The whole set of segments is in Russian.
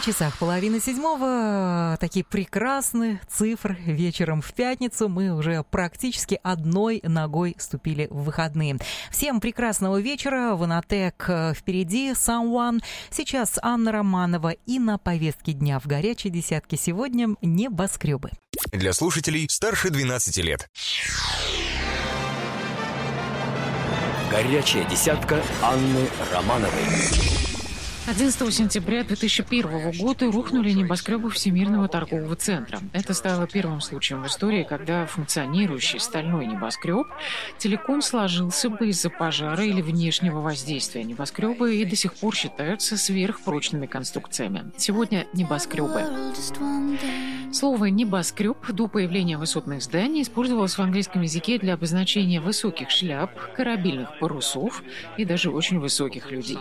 часах 6:30. Такие прекрасные цифры вечером в пятницу. Мы уже практически одной ногой ступили в выходные. Всем прекрасного вечера. Ванатек впереди. Someone. Сейчас Анна Романова. И на повестке дня в горячей десятке сегодня небоскребы. Для слушателей старше 12 лет. Горячая десятка Анны Романовой. 11 сентября 2001 года рухнули небоскребы Всемирного торгового центра. Это стало первым случаем в истории, когда функционирующий стальной небоскреб целиком сложился бы из-за пожара или внешнего воздействия. Небоскребы и до сих пор считаются сверхпрочными конструкциями. Сегодня небоскребы. Слово «небоскреб» до появления высотных зданий использовалось в английском языке для обозначения высоких шляп, корабельных парусов и даже очень высоких людей.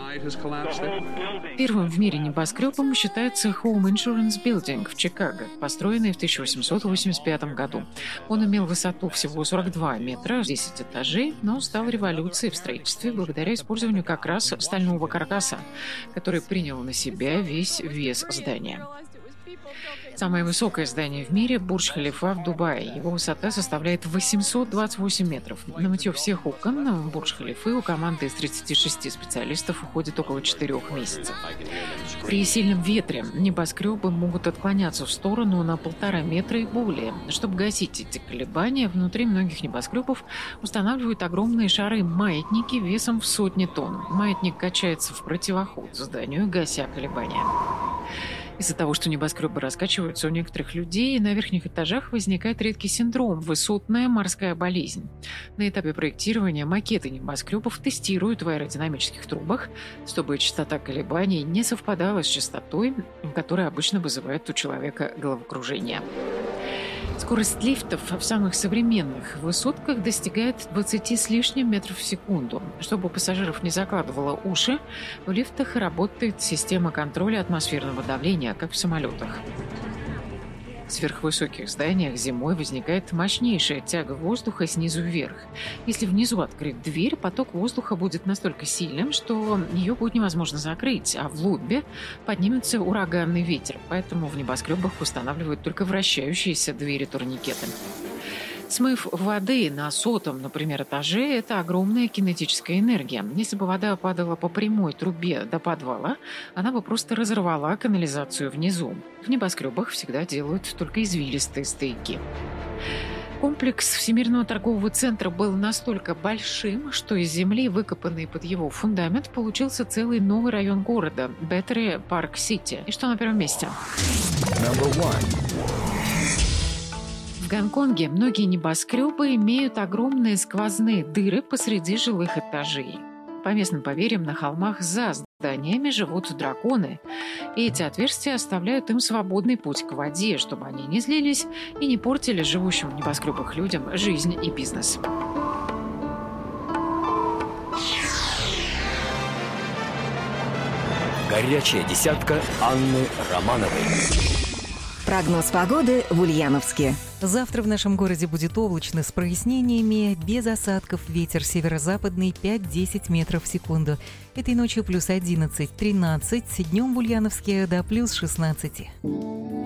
Первым в мире небоскребом считается Home Insurance Building в Чикаго, построенный в 1885 году. Он имел высоту всего 42 метра, 10 этажей, но стал революцией в строительстве благодаря использованию как раз стального каркаса, который принял на себя весь вес здания. Самое высокое здание в мире – Бурдж-Халифа в Дубае. Его высота составляет 828 метров. На мытье всех окон в Бурдж-Халифы у команды из 36 специалистов уходит около 4 месяцев. При сильном ветре небоскребы могут отклоняться в сторону на 1,5 метра и более. Чтобы гасить эти колебания, внутри многих небоскребов устанавливают огромные шары-маятники весом в сотни тонн. Маятник качается в противоход зданию, гася колебания. Из-за того, что небоскребы раскачиваются, у некоторых людей на верхних этажах возникает редкий синдром – высотная морская болезнь. На этапе проектирования макеты небоскребов тестируют в аэродинамических трубах, чтобы частота колебаний не совпадала с частотой, которая обычно вызывает у человека головокружение. Скорость лифтов в самых современных высотках достигает 20 с лишним метров в секунду. Чтобы у пассажиров не закладывало уши, в лифтах работает система контроля атмосферного давления, как в самолетах. В сверхвысоких зданиях зимой возникает мощнейшая тяга воздуха снизу вверх. Если внизу открыть дверь, поток воздуха будет настолько сильным, что ее будет невозможно закрыть, а в лобби поднимется ураганный ветер. Поэтому в небоскребах устанавливают только вращающиеся двери-турникеты. Смыв воды на 100-м, например, этаже – это огромная кинетическая энергия. Если бы вода падала по прямой трубе до подвала, она бы просто разорвала канализацию внизу. В небоскребах всегда делают только извилистые стыки. Комплекс Всемирного торгового центра был настолько большим, что из земли, выкопанный под его фундамент, получился целый новый район города – Беттери Парк-Сити. И что на первом месте? В Гонконге многие небоскребы имеют огромные сквозные дыры посреди жилых этажей. По местным поверьям, на холмах за зданиями живут драконы, и эти отверстия оставляют им свободный путь к воде, чтобы они не злились и не портили живущим в небоскребах людям жизнь и бизнес. Горячая десятка Анны Романовой. Прогноз погоды в Ульяновске. Завтра в нашем городе будет облачно с прояснениями, без осадков. Ветер северо-западный 5-10 метров в секунду. Этой ночью плюс 11-13, днем в Ульяновске до плюс 16.